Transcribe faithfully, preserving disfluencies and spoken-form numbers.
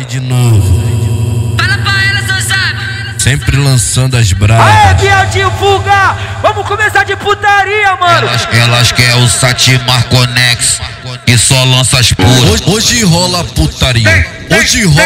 Aí de novo. Fala pra ela, seu sabe. Sempre lançando as bravas. Aê, viadinho, fuga! Vamos começar de putaria, mano! Elas, elas querem o Satimar Conex, que só lança as puras. Hoje, hoje rola putaria. Hoje rola.